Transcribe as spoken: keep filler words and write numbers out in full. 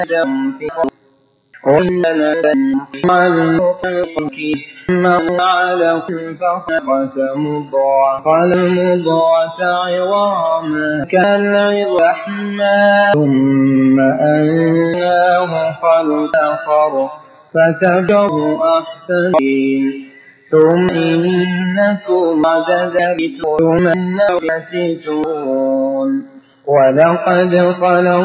قلنا نخلقك عليكم فخلقت مضغة فالمضغة عظاما كالعظام ثم أناه خلقا آخر فتبعوا أحسنين ثم إنكم بعد ذلك ثم إنكم يسيتون ولقد خلقنا